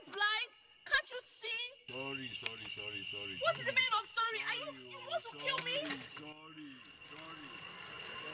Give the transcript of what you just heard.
blind? Can't you see? Sorry. What is the meaning of sorry? You want to kill